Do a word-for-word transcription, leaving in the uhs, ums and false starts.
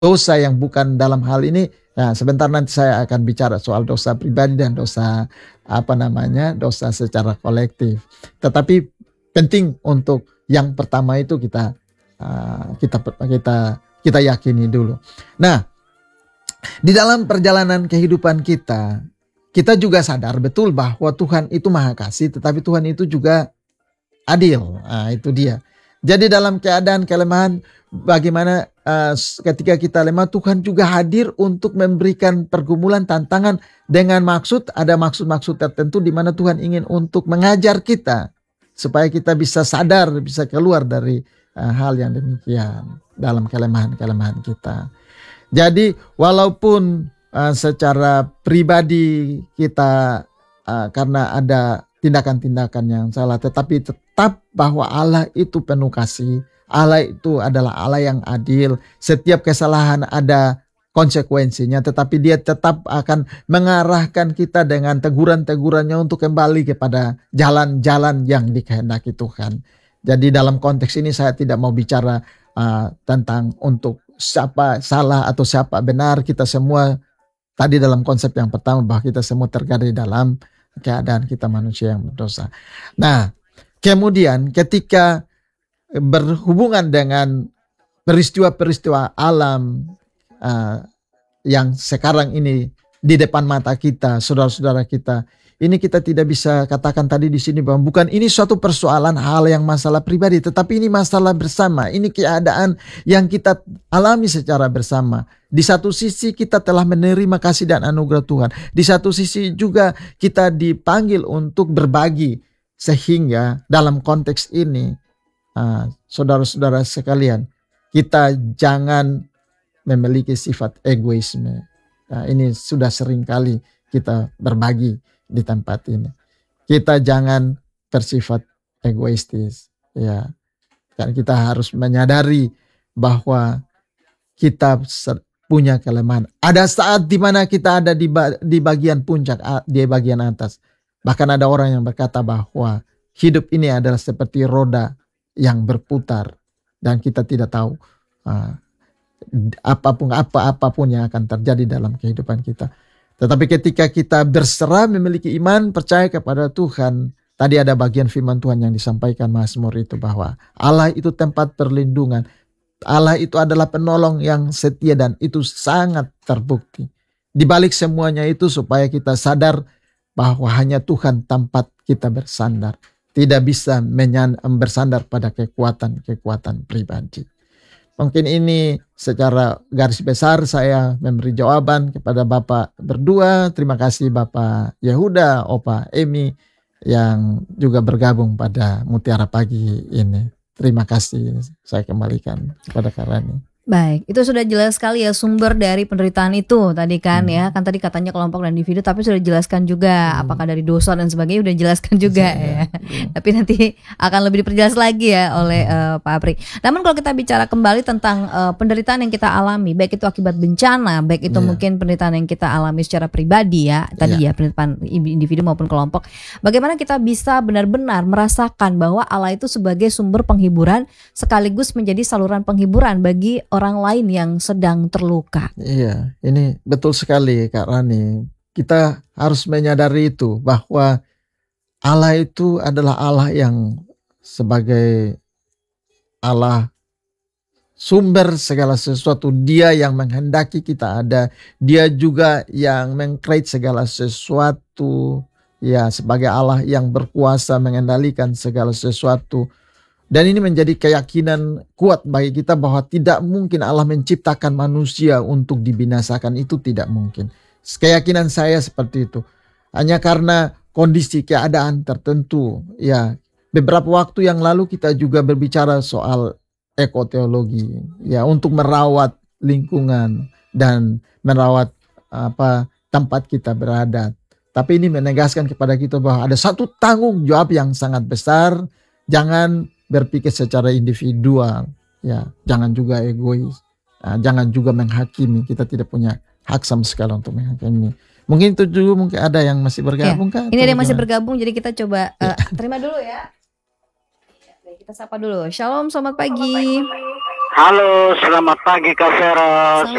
dosa yang bukan dalam hal ini. Nah, sebentar nanti saya akan bicara soal dosa pribadi dan dosa apa namanya dosa secara kolektif. Tetapi penting untuk yang pertama itu kita uh, kita kita kita yakini dulu. Nah, di dalam perjalanan kehidupan kita, kita juga sadar betul bahwa Tuhan itu Maha Kasih, tetapi Tuhan itu juga adil. Nah, itu dia. Jadi dalam keadaan kelemahan, bagaimana uh, ketika kita lemah, Tuhan juga hadir untuk memberikan pergumulan, tantangan dengan maksud, ada maksud-maksud tertentu di mana Tuhan ingin untuk mengajar kita supaya kita bisa sadar, bisa keluar dari uh, hal yang demikian dalam kelemahan-kelemahan kita. Jadi walaupun uh, secara pribadi kita uh, karena ada tindakan-tindakan yang salah, tetapi tetap bahwa Allah itu penuh kasih. Allah itu adalah Allah yang adil. Setiap kesalahan ada konsekuensinya, tetapi dia tetap akan mengarahkan kita dengan teguran-tegurannya untuk kembali kepada jalan-jalan yang dikehendaki Tuhan. Jadi dalam konteks ini saya tidak mau bicara uh, tentang untuk siapa salah atau siapa benar. Kita semua tadi dalam konsep yang pertama bahwa kita semua tergada di dalam keadaan kita manusia yang berdosa. Nah, kemudian ketika berhubungan dengan peristiwa-peristiwa alam uh, yang sekarang ini di depan mata kita, saudara-saudara kita, ini kita tidak bisa katakan tadi di sini bahwa bukan ini suatu persoalan hal yang masalah pribadi, tetapi ini masalah bersama. Ini keadaan yang kita alami secara bersama. Di satu sisi kita telah menerima kasih dan anugerah Tuhan. Di satu sisi juga kita dipanggil untuk berbagi. Sehingga dalam konteks ini, uh, saudara-saudara sekalian, kita jangan memiliki sifat egoisme. Nah, ini sudah sering kali kita berbagi di tempat ini. Kita jangan bersifat egoistis. Ya, karena kita harus menyadari bahwa kita punya kelemahan. Ada saat di mana kita ada di, di bagian puncak, di bagian atas. Bahkan ada orang yang berkata bahwa hidup ini adalah seperti roda yang berputar dan kita tidak tahu uh, apapun apa-apapun yang akan terjadi dalam kehidupan kita. Tetapi ketika kita berserah, memiliki iman, percaya kepada Tuhan, tadi ada bagian firman Tuhan yang disampaikan Mazmur itu bahwa Allah itu tempat perlindungan. Allah itu adalah penolong yang setia dan itu sangat terbukti. Di balik semuanya itu supaya kita sadar bahwa hanya Tuhan tempat kita bersandar. Tidak bisa menyan- bersandar pada kekuatan-kekuatan pribadi. Mungkin ini secara garis besar saya memberi jawaban kepada Bapak berdua. Terima kasih Bapak Yehuda, Opa Emi yang juga bergabung pada Mutiara Pagi ini. Terima kasih, saya kembalikan kepada Kak Rani. Baik, itu sudah jelas sekali ya sumber dari penderitaan itu tadi kan hmm. ya. Kan tadi katanya kelompok dan individu, tapi sudah dijelaskan juga hmm. apakah dari dosa dan sebagainya udah dijelaskan juga ya. Hmm. Tapi nanti akan lebih diperjelas lagi ya oleh uh, Pak Apri. Namun kalau kita bicara kembali tentang uh, penderitaan yang kita alami, baik itu akibat bencana, baik itu yeah. mungkin penderitaan yang kita alami secara pribadi ya, tadi yeah. ya penderitaan individu maupun kelompok. Bagaimana kita bisa benar-benar merasakan bahwa Allah itu sebagai sumber penghiburan sekaligus menjadi saluran penghiburan bagi orang lain yang sedang terluka. Iya, ini betul sekali Kak Rani. Kita harus menyadari itu bahwa Allah itu adalah Allah yang sebagai Allah sumber segala sesuatu. Dia yang menghendaki kita ada. Dia juga yang meng-create segala sesuatu. Ya, sebagai Allah yang berkuasa mengendalikan segala sesuatu. Dan ini menjadi keyakinan kuat bagi kita bahwa tidak mungkin Allah menciptakan manusia untuk dibinasakan. Itu tidak mungkin. Keyakinan saya seperti itu. Hanya karena kondisi keadaan tertentu. Ya, beberapa waktu yang lalu kita juga berbicara soal ekoteologi. Ya, untuk merawat lingkungan dan merawat apa tempat kita berada. Tapi ini menegaskan kepada kita bahwa ada satu tanggung jawab yang sangat besar. Jangan berpikir secara individual, ya, jangan juga egois, nah, jangan juga menghakimi. Kita tidak punya hak sama sekali untuk menghakimi. Mungkin itu juga mungkin ada yang masih bergabung ya. kan? Ini ada yang masih bergabung, jadi kita coba uh, terima dulu ya. Kita sapa dulu. Shalom, selamat pagi. Selamat pagi. Halo, selamat pagi Kak Vera.